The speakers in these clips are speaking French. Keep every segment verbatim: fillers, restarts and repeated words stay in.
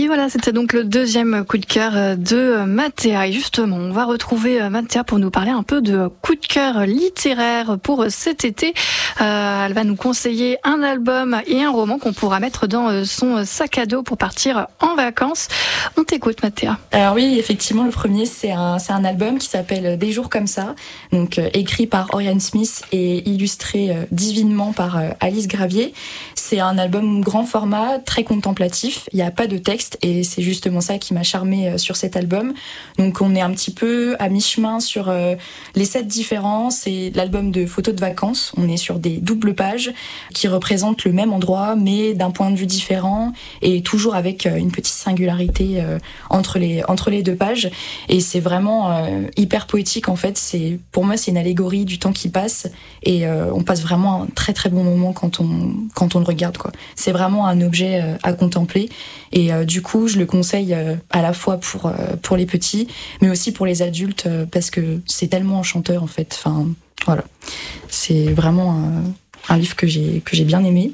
Et voilà, c'était donc le deuxième coup de cœur de Mathéa. Et justement, on va retrouver Mathéa pour nous parler un peu de coup de cœur littéraire pour cet été. Euh, elle va nous conseiller un album et un roman qu'on pourra mettre dans son sac à dos pour partir en vacances. On t'écoute, Mathéa. Alors oui, effectivement, le premier, c'est un, c'est un album qui s'appelle Des jours comme ça, donc euh, écrit par Oriane Smith et illustré euh, divinement par euh, Alice Gravier. C'est un album grand format, très contemplatif. Il n'y a pas de texte et c'est justement ça qui m'a charmée euh, sur cet album. Donc on est un petit peu à mi-chemin sur euh, les sept différents. C'est l'album de photos de vacances. On est sur des doubles pages qui représentent le même endroit, mais d'un point de vue différent et toujours avec euh, une petite singularité euh, entre les entre les deux pages. Et c'est vraiment euh, hyper poétique en fait. C'est pour moi c'est une allégorie du temps qui passe et euh, on passe vraiment un très très bon moment quand on quand on le regarde quoi. C'est vraiment un objet euh, à contempler et euh, du coup je le conseille euh, à la fois pour euh, pour les petits mais aussi pour les adultes euh, parce que c'est tellement enchanteur en fait. Enfin voilà, c'est vraiment un, un livre que j'ai que j'ai bien aimé.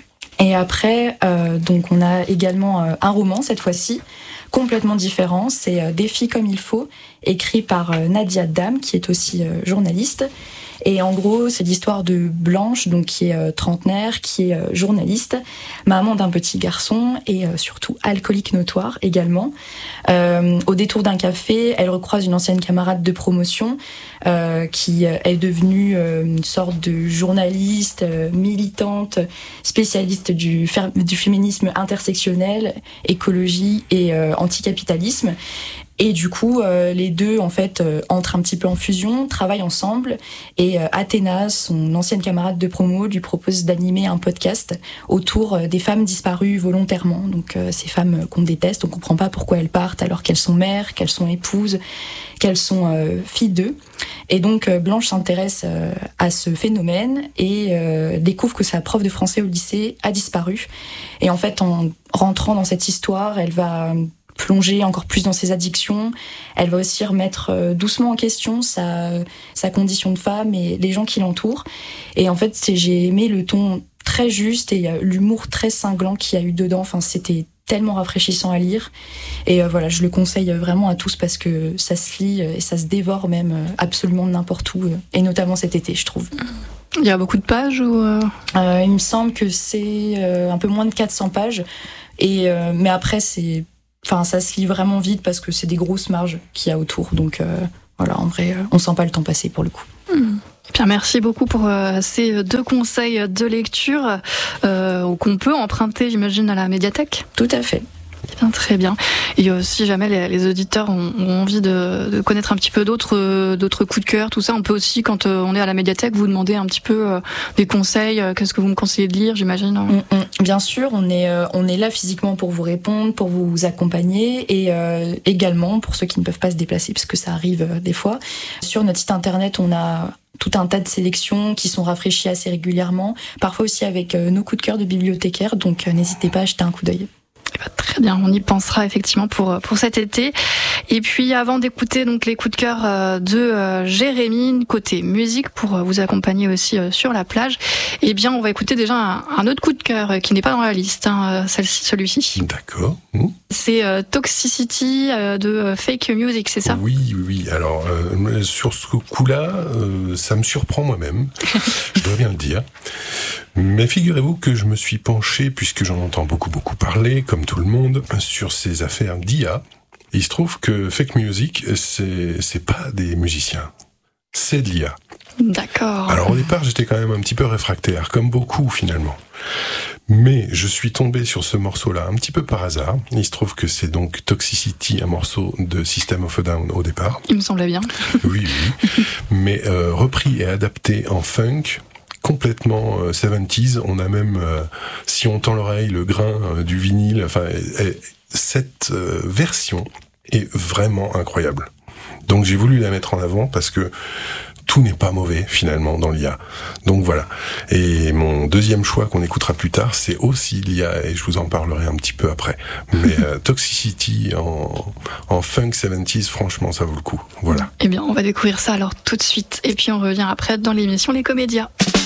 Et après, euh, donc on a également euh, un roman cette fois-ci, complètement différent. C'est euh, Des filles comme il faut, écrit par euh, Nadia Dam, qui est aussi euh, journaliste. Et en gros, c'est l'histoire de Blanche, donc qui est euh, trentenaire, qui est euh, journaliste, maman d'un petit garçon et euh, surtout alcoolique notoire également. Euh, au détour d'un café, elle recroise une ancienne camarade de promotion euh, qui euh, est devenue euh, une sorte de journaliste, euh, militante, spécialiste du, fer- du féminisme intersectionnel, écologie et euh, anticapitalisme. Et du coup, euh, les deux, en fait, euh, entrent un petit peu en fusion, travaillent ensemble. Et euh, Athéna, son ancienne camarade de promo, lui propose d'animer un podcast autour euh, des femmes disparues volontairement. Donc, euh, ces femmes qu'on déteste, on comprend pas pourquoi elles partent alors qu'elles sont mères, qu'elles sont épouses, qu'elles sont euh, filles d'eux. Et donc, euh, Blanche s'intéresse euh, à ce phénomène et euh, découvre que sa prof de français au lycée a disparu. Et en fait, en rentrant dans cette histoire, elle va plonger encore plus dans ses addictions. Elle va aussi remettre euh, doucement en question sa, sa condition de femme et les gens qui l'entourent. Et en fait, c'est, j'ai aimé le ton très juste et euh, l'humour très cinglant qu'il y a eu dedans. Enfin, c'était tellement rafraîchissant à lire. Et euh, voilà, je le conseille vraiment à tous parce que ça se lit et ça se dévore même euh, absolument n'importe où. Euh, et notamment cet été, je trouve. Il y a beaucoup de pages ou euh... Euh, il me semble que c'est euh, un peu moins de quatre cents pages. Et, euh, mais après, c'est Enfin, ça se lit vraiment vite parce que c'est des grosses marges qu'il y a autour. Donc euh, voilà, en vrai, euh, on sent pas le temps passer pour le coup. Mmh. Bien, merci beaucoup pour euh, ces deux conseils de lecture euh, qu'on peut emprunter, j'imagine, à la médiathèque. Tout à fait. Bien, très bien. Et euh, si jamais les, les auditeurs ont, ont envie de, de connaître un petit peu d'autres, euh, d'autres coups de cœur, tout ça, on peut aussi, quand euh, on est à la médiathèque, vous demander un petit peu euh, des conseils. Euh, qu'est-ce que vous me conseillez de lire, j'imagine hein. mmh, mmh. Bien sûr, on est, euh, on est là physiquement pour vous répondre, pour vous accompagner et euh, également pour ceux qui ne peuvent pas se déplacer, parce que ça arrive euh, des fois. Sur notre site internet, on a tout un tas de sélections qui sont rafraîchies assez régulièrement, parfois aussi avec euh, nos coups de cœur de bibliothécaires, donc euh, n'hésitez pas à jeter un coup d'œil. Très bien, on y pensera effectivement pour pour cet été. Et puis avant d'écouter donc les coups de cœur de euh, Jérémy côté musique pour vous accompagner aussi euh, sur la plage, eh bien on va écouter déjà un, un autre coup de cœur qui n'est pas dans la liste, hein, celle-ci, celui-ci. D'accord. Mmh. C'est euh, Toxicity euh, de euh, Fake Music, c'est ça ? Oui, oui, oui. Alors euh, sur ce coup-là, euh, ça me surprend moi-même. Je dois bien le dire. Mais figurez-vous que je me suis penché, puisque j'en entends beaucoup, beaucoup parler, comme tout le monde, sur ces affaires d'I A. Il se trouve que Fake Music, c'est, c'est pas des musiciens. C'est de l'I A. D'accord. Alors au départ, j'étais quand même un petit peu réfractaire, comme beaucoup finalement. Mais je suis tombé sur ce morceau-là un petit peu par hasard. Il se trouve que c'est donc Toxicity, un morceau de System of a Down au départ. Il me semblait bien. Oui, oui. Mais euh, repris et adapté en funk, complètement euh, soixante-dix. On a même, euh, si on tend l'oreille, le grain euh, du vinyle. Enfin, euh, cette euh, version est vraiment incroyable. Donc j'ai voulu la mettre en avant parce que tout n'est pas mauvais finalement dans l'I A. Donc voilà. Et mon deuxième choix qu'on écoutera plus tard, c'est aussi l'I A et je vous en parlerai un petit peu après. Mais euh, Toxicity en, en funk soixante-dix, franchement, ça vaut le coup. Voilà. Eh bien, on va découvrir ça alors tout de suite. Et puis on revient après dans l'émission Les Comédias.